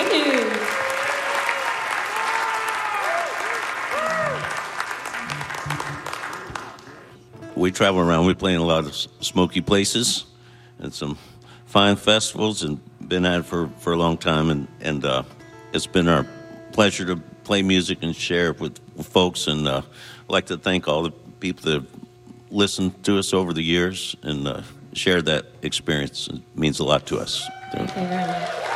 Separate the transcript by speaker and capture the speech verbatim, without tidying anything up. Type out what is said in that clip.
Speaker 1: Thank you.
Speaker 2: We travel around. We play in a lot of smoky places and some fine festivals, and been at it for, for a long time. And, and uh, it's been our pleasure to play music and share with folks. And uh, I'd like to thank all the people that have listened to us over the years and uh, shared that experience. It means a lot to us.
Speaker 1: Thank you very much.